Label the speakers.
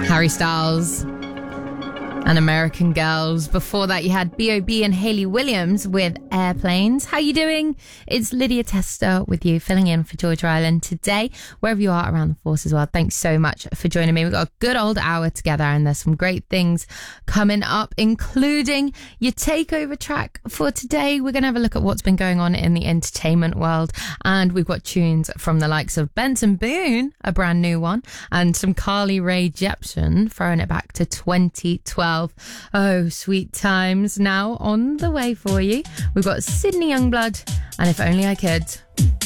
Speaker 1: Harry Styles and American Girls. Before that, you had B.O.B. and Hayley Williams with Airplanes. How you doing? It's Lydia Tester with you, filling in for Georgia Island today, wherever you are around the force as well. Thanks so much for joining me. We've got a good old hour together, and there's some great things coming up, including your takeover track for today. We're going to have a look at what's been going on in the entertainment world, and we've got tunes from the likes of Benson Boone, a brand new one, and some Carly Rae Jepsen, throwing it back to 2012. Oh, sweet times now on the way for you. We've got Sydney Youngblood and If Only I Could.